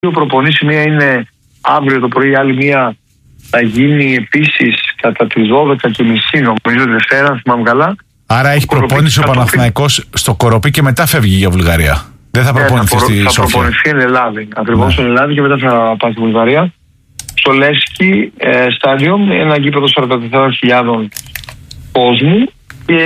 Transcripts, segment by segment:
δύο προπονήσεις. Μία είναι αύριο το πρωί, άλλη μία θα γίνει επίσης κατά τις 12:30, νομίζω, Δευτέρα, θυμάμαι καλά. Άρα έχει προπόνηση ο Παναθηναϊκός στο Κοροπή και μετά φεύγει για Βουλγαρία. Δεν θα προπονηθεί στη Σόφια. Θα προπονηθεί στην Ελλάδα. Ακριβώς στην Ελλάδα και μετά θα πάει στη Βουλγαρία. Στο Λεύσκι Στάδιουμ, ένα γήπεδο 44.000 κόσμου και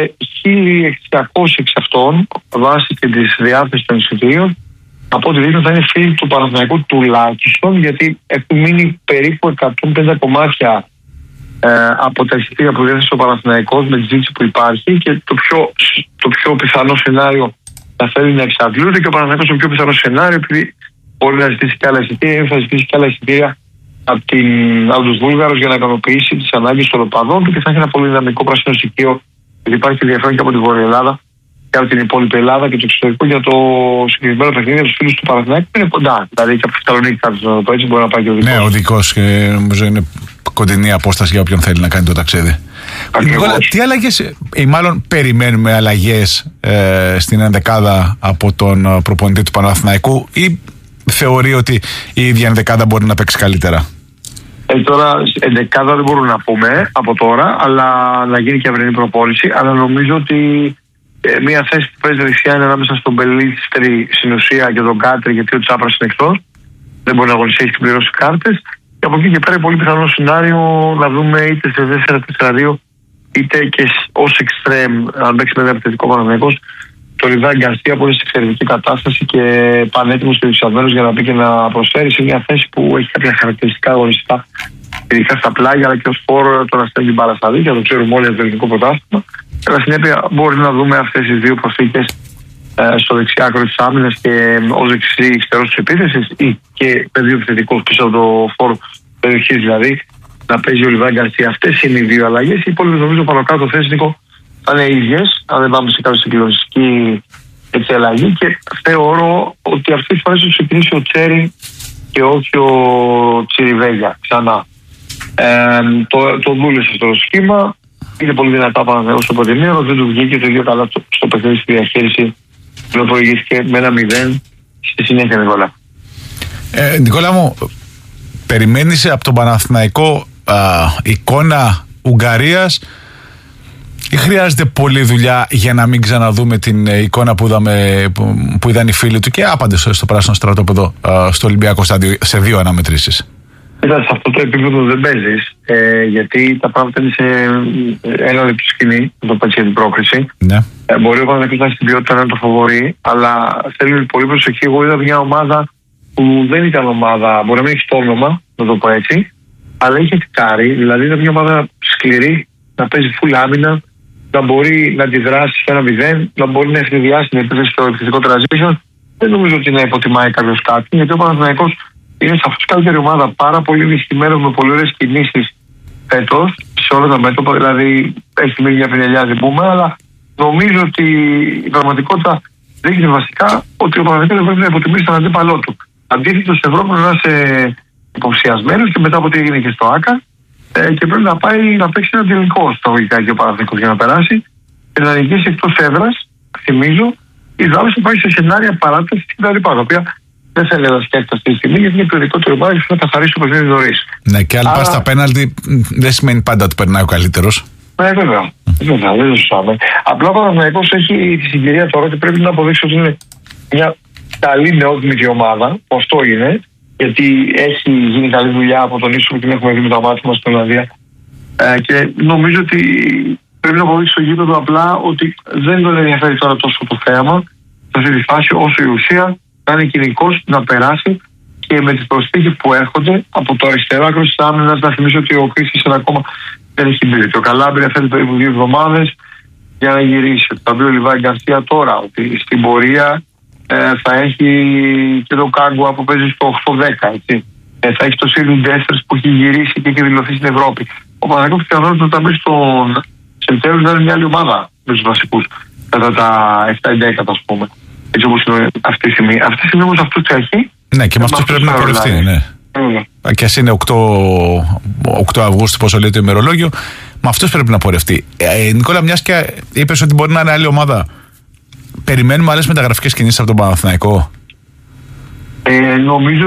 1.600 εξ αυτών, βάσει και τη διάθεση των εισιτηρίων, από ό,τι δείχνουν θα είναι φίλοι του Παναθηναϊκού τουλάχιστον, γιατί έχουν μείνει περίπου 150 κομμάτια από τα εισιτήρια που διέθεσε ο Παναθηναϊκός με τη ζήτηση που υπάρχει, και το πιο πιθανό σενάριο θα θέλει να εξαντλούνται, και ο Παναθηναϊκός το πιο πιθανό σενάριο, επειδή μπορεί να ζητήσει και άλλα εισιτήρια, θα ζητήσει και άλλα εισιτήρια από τους Βούλγαρους για να ικανοποιήσει τις ανάγκες των οπαδών του, και θα έχει ένα πολύ δυναμικό πράσινο στοιχείο, γιατί υπάρχει ενδιαφέρον και από τη Βόρεια Ελλάδα και από την υπόλοιπη Ελλάδα και το εξωτερικό για το συγκεκριμένο παιχνίδι για τους φίλους του Παναθηναϊκού, που είναι κοντά. Δηλαδή και από τη Θεσσαλονίκη, κάποιος να το πω έτσι, μπορεί να πάει και ο δικός. Ναι, ο δικός, νομίζω είναι κοντινή απόσταση για όποιον θέλει να κάνει το ταξίδι. Νικόλα, τι αλλαγές, ή μάλλον περιμένουμε αλλαγές στην ενδεκάδα από τον προπονητή του Παναθηναϊκού, ή θεωρεί ότι η ίδια ενδεκάδα μπορεί να παίξει καλύτερα? Τώρα ενδεκάδα δεν μπορούμε να πούμε από τώρα, αλλά να γίνει και αυρινή προπόνηση. Αλλά νομίζω ότι μια θέση που παίζει δεξιά είναι ανάμεσα στον Μπελίστρη στην ουσία και τον Κάτρι, γιατί ο Τσάπρας είναι εκτός. Δεν μπορεί να αγωνιστεί, έχει πληρώσει κάρτες. Και από εκεί και πέρα, πολύ πιθανό σενάριο να δούμε είτε σε 4-4-2 είτε και ως εξτρέμ, αν παίξει με ένα επιθετικό Παναθηναϊκός, το Λιβάη Γκαρσία που είναι σε εξαιρετική κατάσταση και πανέτοιμος και εξαντλημένος για να μπει και να προσφέρει σε μια θέση που έχει κάποια χαρακτηριστικά αγωνιστικά, ειδικά στα πλάγια, αλλά και ως φόρ το να στέλνει την μπάλα στα δίκτυα, το ξέρουμε όλοι από το ελληνικό πρωτάθλημα. Κατά συνέπεια, μπορεί να δούμε αυτές τις δύο προσθήκες στο δεξιά άκρο της άμυνας και ως δεξί εξτερός της επίθεσης, ή και με δύο επιθετικούς πίσω από το φόρ περιοχής, δηλαδή να παίζει ο Λιβάη Γκαρσία. Αυτές είναι οι δύο αλλαγές. Οι υπόλοιπες, νομίζω, πάνω κάτω θέσεις, Νίκο, θα είναι ίδιες, αν δεν πάμε σε κάποια συγκλονιστική αλλαγή, και θεωρώ ότι αυτή τη φορά θα ξεκινήσει ο Τσέρι και όχι ο Τσιριβέγια ξανά. Το δούλεσε στο σχήμα, είναι πολύ δυνατά πάνω όσο Παντελήρο, δεν του βγήκε το ίδιο καλά στο παιχνίδι στη διαχείριση, που προηγήθηκε με 1-0 στη συνέχεια, Νικόλα. Νικόλα μου, περιμένεις από τον Παναθηναϊκό εικόνα Ουγγαρίας, ή χρειάζεται πολλή δουλειά για να μην ξαναδούμε την εικόνα που είδαν οι φίλοι του και άπαντες στο πράσινο στρατόπεδο στο Ολυμπιακό Στάδιο σε 2 αναμετρήσεις? Σε αυτό το επίπεδο δεν παίζεις, γιατί τα πράγματα είναι σε ένα λεπτό σκηνή, να το πω έτσι, για την πρόκριση. Ναι. Μπορεί ο Παναθηναϊκός να έχει την ποιότητα να το φαβορεί, αλλά θέλει πολύ προσοχή. Εγώ είδα μια ομάδα που δεν ήταν ομάδα, μπορεί να μην έχει το όνομα, να το πω έτσι, αλλά είχε χτάρει, δηλαδή ήταν μια ομάδα σκληρή, να παίζει full άμυνα, να μπορεί να αντιδράσει σε 1-0, να μπορεί να ευνηδιάσει την επίθεση στο επιθετικό transition. Δεν νομίζω ότι να υποτιμάει κάποιο κάτι, γιατί ο Παναθηναϊκός είναι σαφώς καλύτερη ομάδα, πάρα πολύ δυστυχημένος, με πολύ ωραίες κινήσεις φέτος σε όλα τα μέτωπα. Δηλαδή έχει μείνει μια πινελιά, δεν πούμε, αλλά νομίζω ότι η πραγματικότητα δείχνει βασικά ότι ο Παναθηναϊκός δεν πρέπει να υποτιμήσει τον αντίπαλό του. Αντίθετα, στην Ευρώπη να είσαι υποψιασμένος, και μετά από ό,τι έγινε και στο ΆΚΑ, και πρέπει να πάει να παίξει ένα τελικό στο ΟΙΚΑ και ο Παναθηναϊκός για να περάσει και να νικήσει εκτός έδρας, θυμίζω, ή δάλος να πάει σε σενάρια παράταση κτλ. Τα οποία δεν θέλει να σκέφτεται αυτή τη στιγμή, γιατί είναι το δικό του ομάδα και θα καθαρίσει το παιχνίδι νωρίς. Ναι, και αν πας στα πέναλτι, δεν σημαίνει πάντα ότι περνάει ο καλύτερος. Ναι, βέβαια. Βέβαια, δεν το σωστάμε. Απλά ο Παναθηναϊκός έχει τη συγκυρία τώρα και πρέπει να αποδείξει ότι είναι μια καλή νεότιμη ομάδα, που αυτό είναι, γιατί έχει γίνει καλή δουλειά από τον ίσο που την έχουμε δει με τα μάτια μας στην Ολλανδία. Και νομίζω ότι πρέπει να αποδείξει στο γήπεδο απλά ότι δεν τον ενδιαφέρει τώρα τόσο το θέαμα σε αυτή τη φάση, όσο η ουσία να είναι κοινικός, να περάσει, και με τις προσθήκες που έρχονται από το αριστερό άκρο της άμυνας. Να θυμίσω ότι ο Κρίστης ακόμα δεν έχει μπει. Ο Καλάμπρια θέλει περίπου 2 εβδομάδες για να γυρίσει. Θα μπει ο Λιβάη Γκαρσία τώρα, ότι στην πορεία θα έχει και το Κάγκουα που παίζει στο 8-10, έτσι. Θα έχει το Σίριν Ντέστερς που έχει γυρίσει και έχει δηλωθεί στην Ευρώπη. Ο Παναθηναϊκός πιθανότατα θα μπει στον Σεπτέμβριο να είναι μια άλλη ομάδα με τους βασικούς, κατά τα 7-10, ας πούμε. Έτσι όπως είναι αυτή τη στιγμή. Αυτή τη στιγμή όμως αυτούς θα έχει. Ναι, και με αυτούς πρέπει να πορευτεί, ναι. Και ας είναι 8 Αυγούστου, πόσο λέει το ημερολόγιο, με αυτούς πρέπει να πορευτεί. Νικόλα, μιας και είπες ότι μπορεί να είναι άλλη ομάδα, περιμένουμε άλλες μεταγραφικές κινήσεις από τον Παναθηναϊκό? Νομίζω